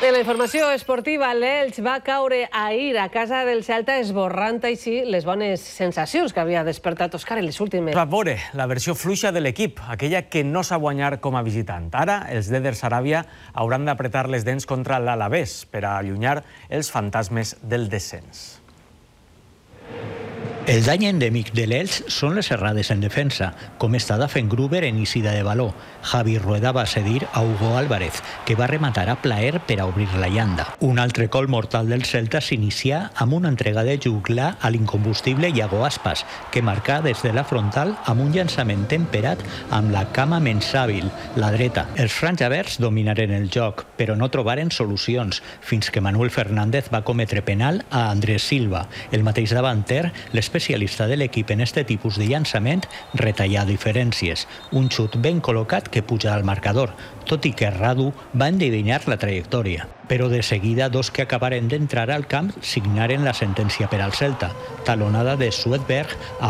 En la informació esportiva, l'Elx va caure ahir a casa del Celta, esborrant així les bones sensacions que havia despertat Òscar en les últimes. Va veure la versió fluixa de l'equip, aquella que no sap guanyar com a visitant. Ara, els d'Eder Sarabia hauran d'apretar les dents contra l'Alavés per a allunyar els fantasmes del descens. El dany endèmic de l'Elx són les errades en defensa, com estava fent Gruber en eixida de baló. Javi Rueda va cedir a Hugo Álvarez, que va rematar a plaer per a obrir la llanda. Un altre col mortal del Celta s'inicia amb una entrega de juglar a l'incombustible Iago Aspas, que marcà des de la frontal amb un llançament temperat amb la cama menys hàbil, la dreta. Els franjaverds dominaren el joc, però no trobaren solucions, fins que Manuel Fernández va cometre penal a Andrés Silva. El mateix davanter, l'especialista de l'equip en este tipus de llançament, retallà diferències. Un xut ben col·locat que puja al marcador, tot i que Radu va endevinar la trajectòria. Però de seguida, dos que acabaren d'entrar al camp signaren la sentència per al Celta. Talonada de Sweetberg a